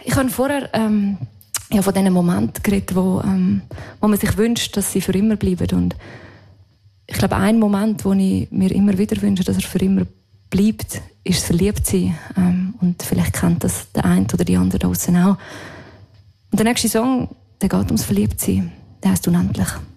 Ich habe vorher von diesen Momenten geredet, wo man sich wünscht, dass sie für immer bleiben. Und ich glaube, ein Moment, wo ich mir immer wieder wünsche, dass er für immer bleibt, ist das Verliebtsein. Und vielleicht kennt das der eine oder die andere da draussen auch. Und der nächste Song, der geht ums Verliebtsein. Der heisst «Unendlich».